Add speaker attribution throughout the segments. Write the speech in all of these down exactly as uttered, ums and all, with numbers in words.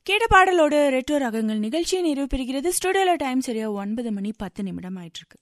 Speaker 1: கேட்ட பாடலோடு ரெட்ரோ ரகங்கள் நிகழ்ச்சியை நிறைவு பெறுகிறது. ஸ்டுடியோல டைம் சரியா ஒன்பது மணி பத்து நிமிடம் ஆயிட்டு இருக்கு.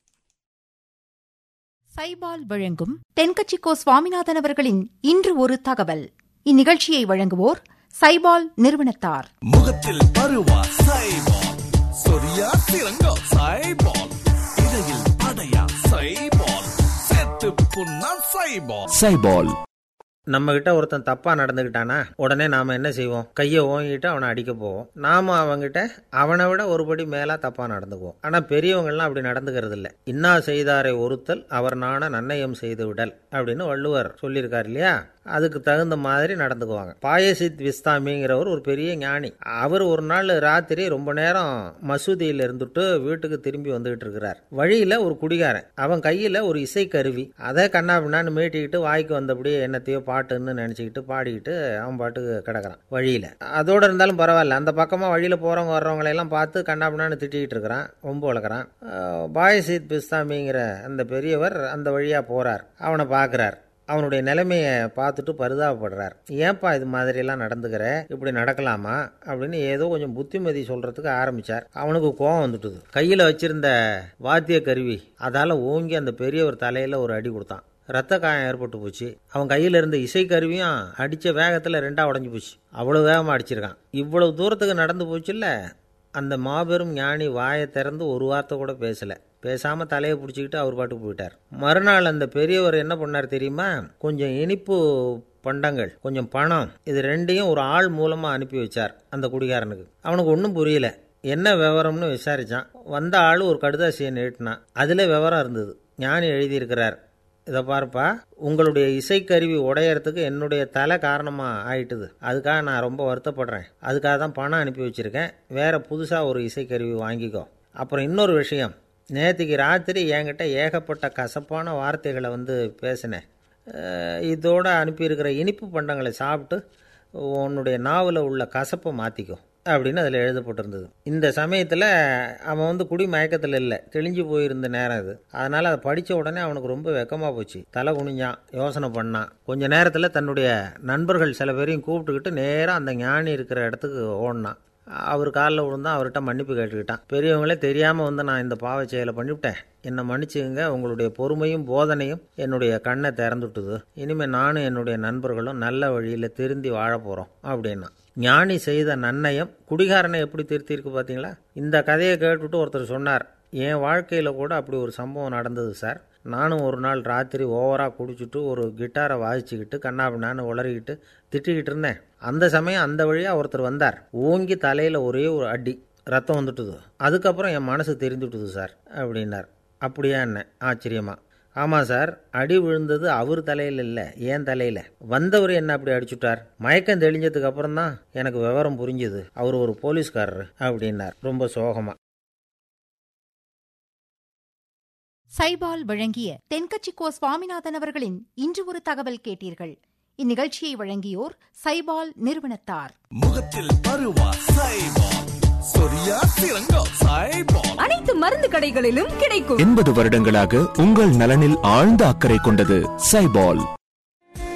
Speaker 2: சைபால் வழங்கும் தென்கட்சி கோ சுவாமிநாதன் அவர்களின் இன்று ஒரு தகவல். இந்நிகழ்ச்சியை வழங்குவோர் சைபால் நிறுவனத்தார்.
Speaker 3: முகத்தில் பருவா சைபால், சொரியா சிறங்கா சைபால், இடையில் அடையா சைபால், செத்து புண்ணா சைபால்.
Speaker 4: சைபால். நம்ம கிட்ட ஒருத்தன் தப்பா நடந்துகிட்டானா உடனே நாம என்ன செய்வோம்? கையை ஓங்கிட்டு அவனை அடிக்க போவோம். நாம அவங்கிட்ட அவனை விட ஒருபடி மேலா தப்பா நடந்துக்குவோம். ஆனா பெரியவங்கள்லாம் அப்படி நடந்துக்கிறது இல்லை. இன்னா செய்தாரை ஒருத்தல் அவர் நாண நன்னயம் செய்து விடல் அப்படின்னு வள்ளுவர் சொல்லியிருக்காரு இல்லையா? அதுக்கு தகுந்த மாதிரி நடந்துக்குவாங்க. பாயசித் விஸ்தாமிங்கிறவர் ஒரு பெரிய ஞானி. அவர் ஒரு நாள் ராத்திரி ரொம்ப நேரம் மசூதியில் இருந்துட்டு வீட்டுக்கு திரும்பி வந்துகிட்டு இருக்கிறார். வழியில ஒரு குடிகாரன், அவன் கையில ஒரு இசை கருவி, அதை கண்ணா பின்னான்னு மீட்டிக்கிட்டு வாய்க்கு வந்தபடியே என்னத்தையோ பாட்டுன்னு நினைச்சுக்கிட்டு பாடிக்கிட்டு அவன் பாட்டுக்கு கிடக்குறான் வழியில. அதோட இருந்தாலும் பரவாயில்ல, அந்த பக்கமா வழியில போறவங்க வர்றவங்களை எல்லாம் பார்த்து கண்ணா பின்னான்னு திட்டிக்கிட்டு இருக்கிறான், ரொம்ப வளர்க்குறான். பாயசித் பிஸ்தாமிங்கிற அந்த பெரியவர் அந்த வழியா போறார், அவனை பார்க்கிறார். அவனுடைய நிலைமையை பார்த்துட்டு பரிதாபப்படுறார். ஏன்பா இது மாதிரி எல்லாம் நடந்துக்கிற, இப்படி நடக்கலாமா அப்படின்னு ஏதோ கொஞ்சம் புத்திமதி சொல்றதுக்கு ஆரம்பிச்சார். அவனுக்கு கோபம் வந்துட்டுது. கையில வச்சிருந்த வாத்திய கருவி அதால ஓங்கி அந்த பெரியவர் தலையில ஒரு அடி கொடுத்தான். ரத்த காயம் ஏற்பட்டு போச்சு. அவன் கையில இருந்த இசை கருவியும் அடிச்ச வேகத்துல ரெண்டா உடஞ்சு போச்சு. அவ்வளவு வேகமா அடிச்சிருக்கான். இவ்வளவு தூரத்துக்கு நடந்து போச்சு இல்ல. அந்த மாபெரும் ஞானி வாயை திறந்து ஒரு வார்த்தை கூட பேசல. பேசாம தலையை பிடிச்சிக்கிட்டு அவர் பாட்டுக்கு போயிட்டார். மறுநாள் அந்த பெரியவர் என்ன பண்ணார் தெரியுமா? கொஞ்சம் இனிப்பு பண்டங்கள், கொஞ்சம் பணம், இது ரெண்டையும் ஒரு ஆள் மூலமா அனுப்பி வச்சார் அந்த குடிகாரனுக்கு. அவனுக்கு ஒன்றும் புரியல. என்ன விவரம்னு விசாரிச்சான். வந்த ஆள் ஒரு கடுதாசியை நீட்டினான். அதுல விவரம் இருந்தது. ஞானி எழுதியிருக்கிறார், இதை பாருப்பா, உங்களுடைய இசைக்கருவி உடையறதுக்கு என்னுடைய தலை காரணமா ஆயிட்டுது. அதுக்காக நான் ரொம்ப வருத்தப்படுறேன். அதுக்காக தான் பணம் அனுப்பி வச்சிருக்கேன். வேற புதுசா ஒரு இசைக்கருவி வாங்கிக்கோ. அப்புறம் இன்னொரு விஷயம், நேற்றுக்கு ராத்திரி என்கிட்ட ஏகப்பட்ட கசப்பான வார்த்தைகளை வந்து பேசினேன். இதோட அனுப்பியிருக்கிற இனிப்பு பண்டங்களை சாப்பிட்டு உன்னுடைய நாவில் உள்ள கசப்பை மாற்றிக்கோ அப்படின்னு அதில் எழுதப்பட்டிருந்தது. இந்த சமயத்தில் அவன் வந்து குடி மயக்கத்தில் இல்லை, தெளிஞ்சு போயிருந்த நேரம் இது. அதனால் அதை படித்த உடனே அவனுக்கு ரொம்ப வெக்கமாக போச்சு. தலை குனிஞ்சான், யோசனை பண்ணான். கொஞ்ச நேரத்தில் தன்னுடைய நண்பர்கள் சில பேரையும் கூப்பிட்டுக்கிட்டு நேராக அந்த ஞானி இருக்கிற இடத்துக்கு ஓடினான். அவர் காலில் விழுந்தான். அவர்கிட்ட மன்னிப்பு கேட்டுக்கிட்டான். பெரியவங்களே தெரியாமல் வந்து நான் இந்த பாவ செயலை பண்ணிவிட்டேன், என்னை மன்னிச்சுங்க. உங்களுடைய பொறுமையும் போதனையும் என்னுடைய கண்ணை திறந்துட்டுது. இனிமேல் நானும் என்னுடைய நண்பர்களும் நல்ல வழியில் திருந்தி வாழ போகிறோம் அப்படின்னா. ஞானி செய்த நன்னயம் குடிகாரனை எப்படி திருத்திருக்கு பார்த்தீங்களா? இந்த கதையை கேட்டுவிட்டு ஒருத்தர் சொன்னார், என் வாழ்க்கையில் கூட அப்படி ஒரு சம்பவம் நடந்தது சார். நானும் ஒரு நாள் ராத்திரி ஓவராக குடிச்சிட்டு ஒரு கிட்டாரை வாசிச்சுக்கிட்டு கண்ணாபின்னான்னு உளறிக்கிட்டு திட்டிக்கிட்டு இருந்தேன். அந்த சமயம் அந்த வழியாக ஒருத்தர் வந்தார். ஓங்கி தலையில் ஒரே ஒரு அடி, ரத்தம் வந்துட்டுது. அதுக்கப்புறம் என் மனசு தெரிஞ்சுட்டுது சார் அப்படின்னார். அப்படியா என்ன ஆச்சரியமா? ஆமாம் சார், அடி விழுந்தது அவர் தலையில் இல்லை, என் தலையில். வந்தவர் என்ன அப்படி அடிச்சுட்டார். மயக்கம் தெளிஞ்சதுக்கு அப்புறம் தான் எனக்கு விவரம் புரிஞ்சுது, அவர் ஒரு போலீஸ்காரர் அப்படின்னார் ரொம்ப சோகமா.
Speaker 2: சைபால் வழங்கிய தென்கட்சி கோ சுவாமிநாதன் அவர்களின் இன்று ஒரு தகவல் கேட்டீர்கள். இந்நிகழ்ச்சியை வழங்கியோர் சைபால் நிறுவனத்தார்.
Speaker 3: முகத்தில் பருவா சைபால், சொரியா சிறங்கா சைபால்,
Speaker 5: அனைத்து மருந்து கடைகளிலும் கிடைக்கும்.
Speaker 4: எண்பது வருடங்களாக உங்கள் நலனில் ஆழ்ந்த அக்கறை கொண்டது சைபால்.